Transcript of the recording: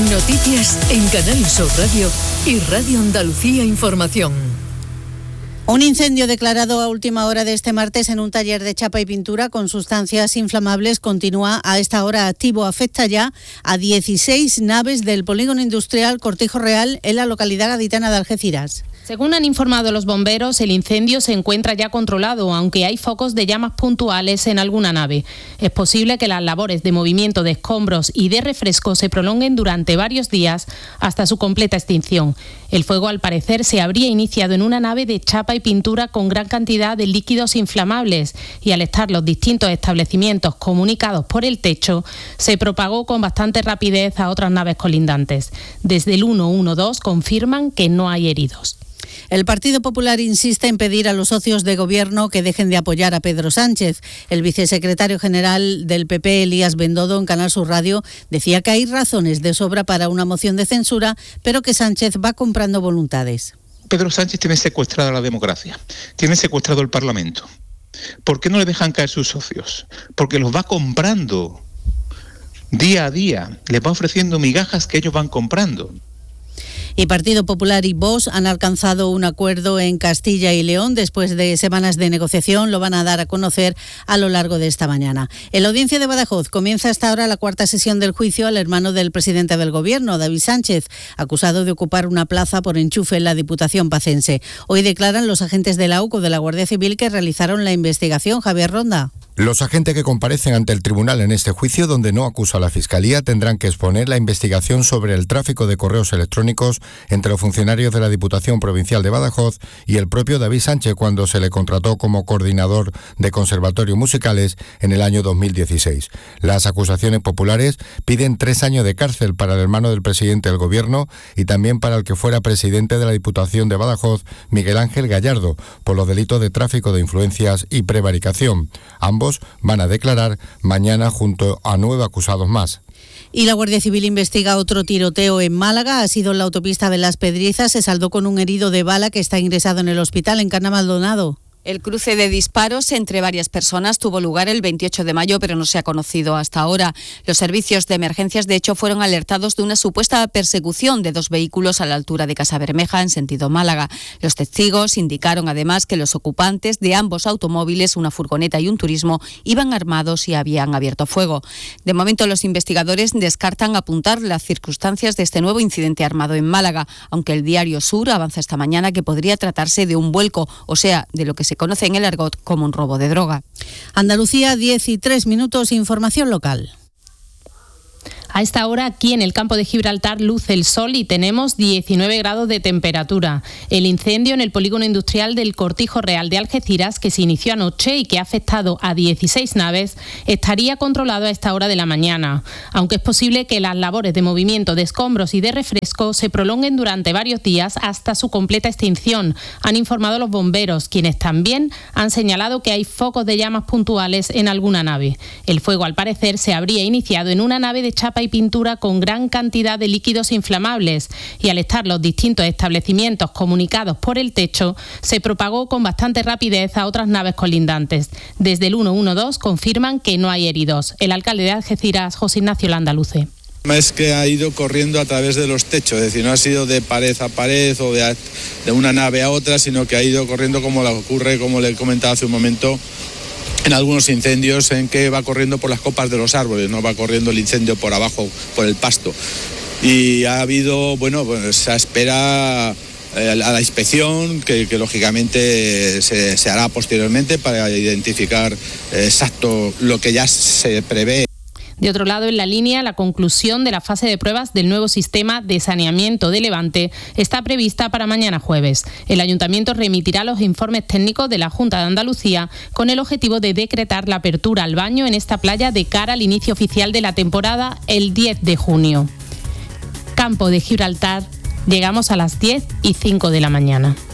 Noticias en Canal Sur Radio y Radio Andalucía Información. Un incendio declarado a última hora de este martes en un taller de chapa y pintura con sustancias inflamables continúa a esta hora activo. Afecta ya a 16 naves del polígono industrial Cortijo Real en la localidad gaditana de Algeciras. Según han informado los bomberos, el incendio se encuentra ya controlado, aunque hay focos de llamas puntuales en alguna nave. Es posible que las labores de movimiento de escombros y de refresco se prolonguen durante varios días hasta su completa extinción. El fuego, al parecer, se habría iniciado en una nave de chapa y pintura con gran cantidad de líquidos inflamables y, al estar los distintos establecimientos comunicados por el techo, se propagó con bastante rapidez a otras naves colindantes. Desde el 112 confirman que no hay heridos. El Partido Popular insiste en pedir a los socios de gobierno que dejen de apoyar a Pedro Sánchez. El vicesecretario general del PP, Elías Bendodo, en Canal Sur Radio, decía que hay razones de sobra para una moción de censura, pero que Sánchez va comprando voluntades. Pedro Sánchez tiene secuestrada la democracia, tiene secuestrado el Parlamento. ¿Por qué no le dejan caer sus socios? Porque los va comprando día a día, les va ofreciendo migajas que ellos van comprando. Y Partido Popular y Vox han alcanzado un acuerdo en Castilla y León. Después de semanas de negociación, lo van a dar a conocer a lo largo de esta mañana. En la audiencia de Badajoz comienza hasta ahora la cuarta sesión del juicio al hermano del presidente del Gobierno, David Sánchez, acusado de ocupar una plaza por enchufe en la Diputación pacense. Hoy declaran los agentes de la UCO de la Guardia Civil que realizaron la investigación. Javier Ronda. Los agentes que comparecen ante el tribunal en este juicio, donde no acusa a la Fiscalía, tendrán que exponer la investigación sobre el tráfico de correos electrónicos entre los funcionarios de la Diputación Provincial de Badajoz y el propio David Sánchez cuando se le contrató como coordinador de conservatorios musicales en el año 2016. Las acusaciones populares piden 3 años de cárcel para el hermano del presidente del Gobierno y también para el que fuera presidente de la Diputación de Badajoz, Miguel Ángel Gallardo, por los delitos de tráfico de influencias y prevaricación. Ambos van a declarar mañana junto a 9 acusados más. Y la Guardia Civil investiga otro tiroteo en Málaga. Ha sido en la autopista de Las Pedrizas. Se saldó con un herido de bala que está ingresado en el hospital en Cana Maldonado. El cruce de disparos entre varias personas tuvo lugar el 28 de mayo, pero no se ha conocido hasta ahora. Los servicios de emergencias, de hecho, fueron alertados de una supuesta persecución de 2 vehículos a la altura de Casa Bermeja, en sentido Málaga. Los testigos indicaron además que los ocupantes de ambos automóviles, una furgoneta y un turismo, iban armados y habían abierto fuego. De momento, los investigadores descartan apuntar las circunstancias de este nuevo incidente armado en Málaga, aunque el diario Sur avanza esta mañana que podría tratarse de un vuelco, o sea, de lo que se conoce en el argot como un robo de droga. Andalucía, 10:03, información local. A esta hora, aquí en el campo de Gibraltar, luce el sol y tenemos 19 grados de temperatura. El incendio en el polígono industrial del Cortijo Real de Algeciras, que se inició anoche y que ha afectado a 16 naves, estaría controlado a esta hora de la mañana, aunque es posible que las labores de movimiento de escombros y de refresco se prolonguen durante varios días hasta su completa extinción, han informado los bomberos, quienes también han señalado que hay focos de llamas puntuales en alguna nave. El fuego, al parecer, se habría iniciado en una nave de chapa y pintura con gran cantidad de líquidos inflamables y, al estar los distintos establecimientos comunicados por el techo, se propagó con bastante rapidez a otras naves colindantes. Desde el 112 confirman que no hay heridos. El alcalde de Algeciras, José Ignacio Landaluce. Es que ha ido corriendo a través de los techos, es decir, no ha sido de pared a pared o de una nave a otra, sino que ha ido corriendo como le ocurre, como le he comentado hace un momento, en algunos incendios en que va corriendo por las copas de los árboles, no va corriendo el incendio por abajo, por el pasto. Y ha habido, se espera a la inspección que lógicamente se hará posteriormente para identificar exacto lo que ya se prevé. De otro lado, en la línea, la conclusión de la fase de pruebas del nuevo sistema de saneamiento de Levante está prevista para mañana jueves. El Ayuntamiento remitirá los informes técnicos de la Junta de Andalucía con el objetivo de decretar la apertura al baño en esta playa de cara al inicio oficial de la temporada el 10 de junio. Campo de Gibraltar, llegamos a las 10:05 de la mañana.